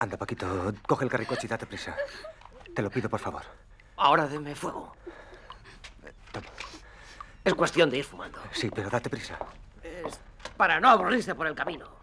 Anda, Paquito, coge el carricoche y date prisa. Te lo pido, por favor. Ahora deme fuego. Toma. Es cuestión de ir fumando. Sí, pero date prisa. Es para no aburrirse por el camino.